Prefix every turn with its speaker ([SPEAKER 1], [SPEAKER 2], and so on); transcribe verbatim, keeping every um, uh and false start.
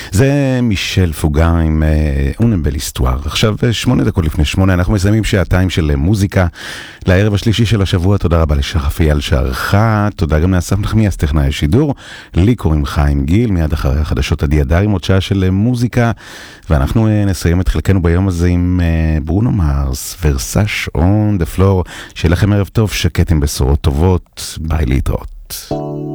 [SPEAKER 1] זה מישל פוגה עם אונם בליסטואר. עכשיו שמונה דקות לפני שמונה, אנחנו מסיימים שעתיים של מוזיקה לערב השלישי של השבוע. תודה רבה לשחף אייל שערכה, תודה גם לאסף נחמיאס טכנאי השידור, לי קוראים חיים גיל, מיד אחרי החדשות עדי הדר עם עוד שעה של מוזיקה, ואנחנו נסיים את חלקנו ביום הזה עם ברונו מרס, ורסש און דה פלור. שיהיה לכם ערב טוב, שקט עם בשורות טובות, ביי להתראות.